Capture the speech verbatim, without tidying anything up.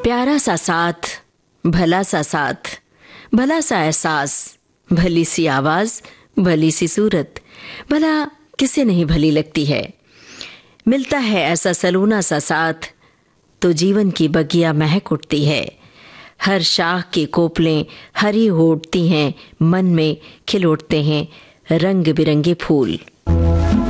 प्यारा सा साथ, भला सा साथ, भला सा एहसास, भली सी आवाज, भली सी सूरत, भला किसे नहीं भली लगती है। मिलता है ऐसा सलोना सा साथ तो जीवन की बगिया महक उठती है। हर शाख के कोपलें हरी हो उठती हैं, मन में खिल उठते हैं रंग बिरंगे फूल।